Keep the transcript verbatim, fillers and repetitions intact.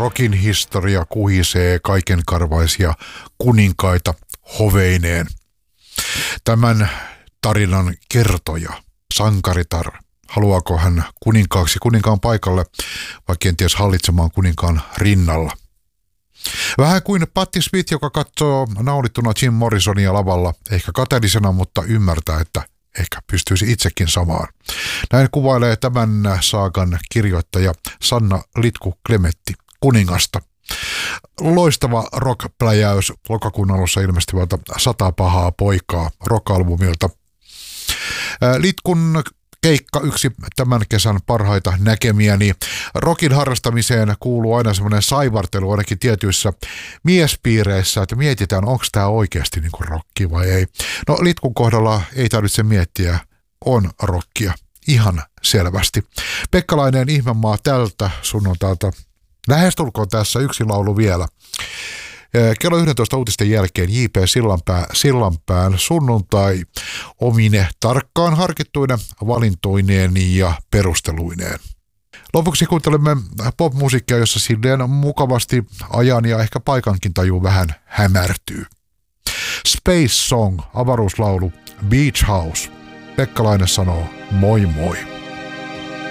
Rokin historia kuhisee kaikenkarvaisia kuninkaita hoveineen. Tämän tarinan kertoja, sankaritar, haluaako hän kuninkaaksi kuninkaan paikalle vai kenties hallitsemaan kuninkaan rinnalla? Vähän kuin Patti Smith, joka katsoo naulittuna Jim Morrisonia lavalla, ehkä kateellisena, mutta ymmärtää, että ehkä pystyisi itsekin samaan. Näin kuvailee tämän saagan kirjoittaja Sanna Litku-Klemetti kuningasta. Loistava rock-pläjäys lokakuun alussa ilmestyvältä Sata pahaa poikaa rock-albumilta. Litkun keikka yksi tämän kesän parhaita näkemiäni. Rockin harrastamiseen kuuluu aina semmoinen saivartelu ainakin tietyissä miespiireissä, että mietitään, onko tämä oikeasti niin kuin rocki vai ei. No Litkun kohdalla ei tarvitse miettiä, on rockia ihan selvästi. Pekkalainen Ihmemaa tältä sunnuntailta. Lähestulkoon tässä yksi laulu vielä. Kello yhdentoista uutisten jälkeen J P Sillanpää, Sillanpään sunnuntai omine tarkkaan harkittuinen valintoineen ja perusteluineen. Lopuksi kuuntelemme popmusiikkia, jossa silleen mukavasti ajan ja ehkä paikankin taju vähän hämärtyy. Space Song, avaruuslaulu, Beach House. Pekkalainen sanoo moi moi.